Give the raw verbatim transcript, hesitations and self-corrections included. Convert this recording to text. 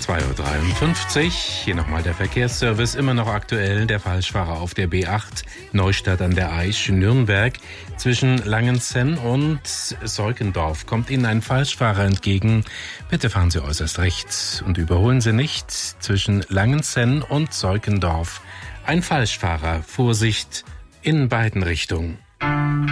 zwei Uhr dreiundfünfzig. Hier nochmal der Verkehrsservice, immer noch aktuell. Der Falschfahrer auf der B acht, Neustadt an der Aisch, Nürnberg. Zwischen Langenzenn und Seukendorf kommt Ihnen ein Falschfahrer entgegen. Bitte fahren Sie äußerst rechts und überholen Sie nicht. Zwischen Langenzenn und Seukendorf ein Falschfahrer. Vorsicht in beiden Richtungen.